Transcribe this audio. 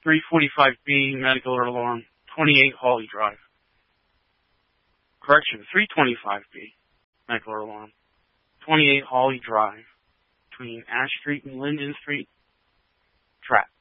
345B, medical alarm, 28 Hawley Drive. Correction, 325B, medical alarm, 28 Hawley Drive, between Ash Street and Linden Street, trapped.